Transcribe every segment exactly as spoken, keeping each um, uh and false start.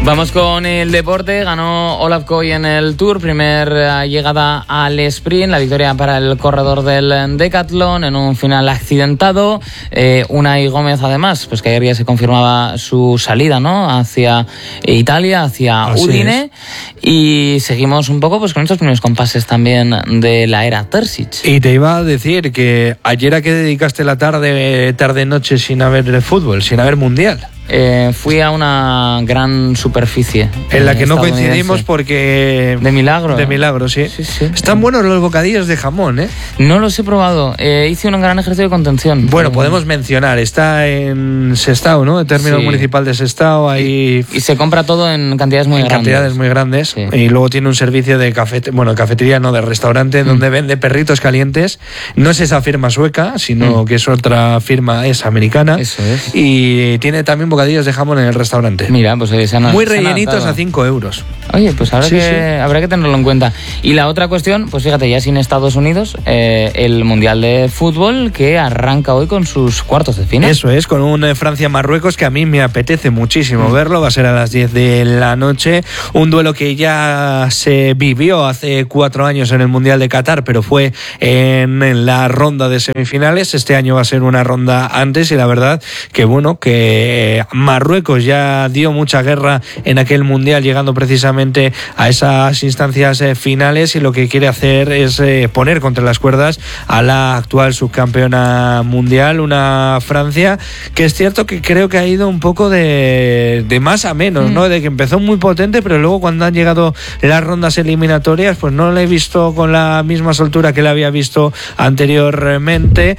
Vamos con el deporte. Ganó Olaf Koy en el Tour, primera llegada al sprint, la victoria para el corredor del Decathlon en un final accidentado. Eh, Unai Gómez, además, pues que ayer ya se confirmaba su salida, ¿no?, hacia Italia, hacia Así Udine. Es. Y seguimos un poco pues con estos primeros compases también de la era Terzic. Y te iba a decir que ayer, ¿a qué dedicaste la tarde, tarde-noche sin haber fútbol, sin haber mundial? Eh, fui a una gran superficie en la que no coincidimos porque... De milagro. De milagro, sí. sí, sí. Están buenos los bocadillos de jamón, ¿eh? No los he probado. Eh, hice un gran ejercicio de contención. Bueno, eh, podemos mencionar. Está en Sestao, ¿no? El término sí. municipal de Sestao. Ahí... Y, y se compra todo en cantidades muy en grandes. cantidades muy grandes. Sí. Y luego tiene un servicio de café, bueno, cafetería, no, de restaurante, mm. donde vende perritos calientes. No es esa firma sueca, sino mm. que es otra firma, es americana. Eso es. Y tiene también bocadillos de jamón en el restaurante. Mira, pues oye, se han, muy se rellenitos a cinco euros. Oye, pues habrá, sí, que, sí. habrá que tenerlo en cuenta. Y la otra cuestión, pues fíjate, ya sin Estados Unidos, eh, el Mundial de Fútbol que arranca hoy con sus cuartos de final. Eso es, con un eh, Francia-Marruecos que a mí me apetece muchísimo mm. verlo. Va a ser a las diez de la noche. Un duelo que ya se vivió hace cuatro años en el Mundial de Qatar, pero fue en, en la ronda de semifinales. Este año va a ser una ronda antes y la verdad que bueno, que Marruecos ya dio mucha guerra en aquel Mundial, llegando precisamente a esas instancias eh, finales, y lo que quiere hacer es eh, poner contra las cuerdas a la actual subcampeona mundial, una Francia que es cierto que creo que ha ido un poco de, de más a menos, mm. ¿no? De que empezó muy potente, pero luego cuando han llegado las rondas eliminatorias, pues no la he visto con la misma soltura que la había visto anteriormente,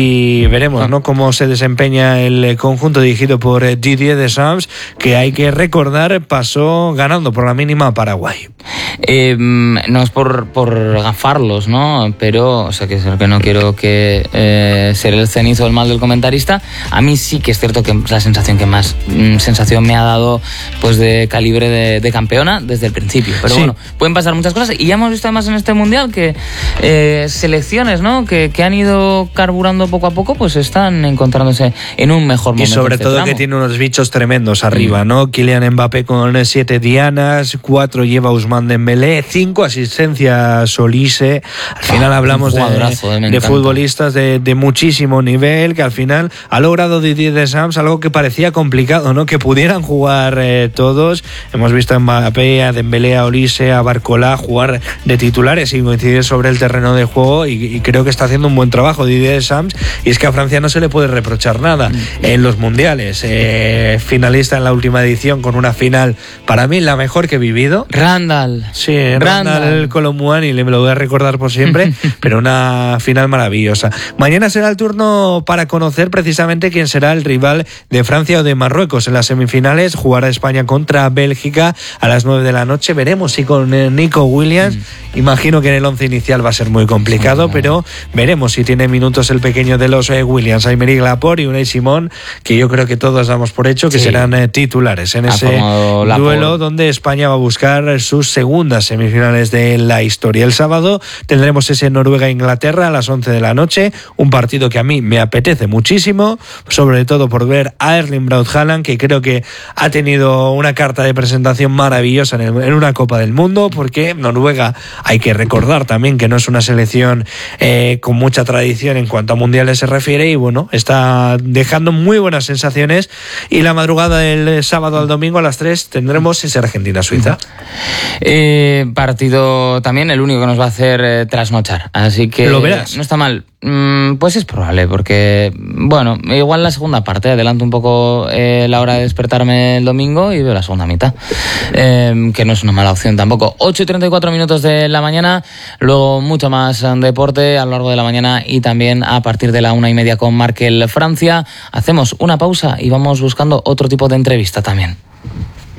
y veremos, ¿no?, cómo se desempeña el conjunto dirigido por Didier Deschamps, que hay que recordar pasó ganando por la mínima a Paraguay. Eh, no es por, por gafarlos, ¿no? Pero, o sea, que es lo que no quiero que eh, ser el cenizo del mal del comentarista. A mí sí que es cierto que es la sensación que más mm, sensación me ha dado, pues, de calibre de, de campeona desde el principio. Pero sí, bueno, pueden pasar muchas cosas. Y ya hemos visto además en este Mundial que eh, selecciones, ¿no?, que, que han ido carburando poco a poco, pues están encontrándose en un mejor momento. Y sobre todo tramo. Que tiene unos bichos tremendos arriba, ¿no? Kylian Mbappé con siete dianas, cuatro lleva Ousmane Dembélé, cinco asistencias Olise. Al final ah, hablamos de, eh, de futbolistas de, de muchísimo nivel, que al final ha logrado Didier Deschamps algo que parecía complicado, ¿no?, que pudieran jugar eh, todos. Hemos visto a Mbappé, a Dembélé, a Olise, a Barcola jugar de titulares y coincidir sobre el terreno de juego, y, y creo que está haciendo un buen trabajo Didier Deschamps, y es que a Francia no se le puede reprochar nada mm. en los mundiales. Eh, finalista en la última edición con una final para mí la mejor que he vivido. Randall. Sí, Randall, Randall Colomouani, le me lo voy a recordar por siempre, pero una final maravillosa. Mañana será el turno para conocer precisamente quién será el rival de Francia o de Marruecos en las semifinales. Jugará España contra Bélgica a las nueve de la noche. Veremos si con Nico Williams, mm. imagino que en el once inicial va a ser muy complicado, sí, pero veremos si tiene minutos el pequeño de los eh, Williams, Aymeric Laporte y Unai Simón, que yo creo que todos damos por hecho que sí. serán eh, titulares en ese duelo donde España va a buscar sus segundas semifinales de la historia. El sábado tendremos ese Noruega-Inglaterra a las once de la noche, un partido que a mí me apetece muchísimo, sobre todo por ver a Erling Braut Haaland, que creo que ha tenido una carta de presentación maravillosa en, el, en una Copa del Mundo, porque Noruega, hay que recordar también que no es una selección eh, con mucha tradición en cuanto a mundiales se refiere, y bueno, está dejando muy buenas sensaciones, y la madrugada del sábado al domingo a las tres tendremos ese Argentina-Suiza. Eh, partido también el único que nos va a hacer eh, trasnochar, así que lo verás. No está mal. Mm, pues es probable, porque bueno, igual la segunda parte, adelanto un poco eh, la hora de despertarme el domingo y veo la segunda mitad, eh, que no es una mala opción tampoco. Ocho y treinta y cuatro minutos de la mañana, luego mucho más deporte a lo largo de la mañana, y también a partir de la una y media con Markel Francia. Hacemos una pausa y vamos buscando otro tipo de entrevista también.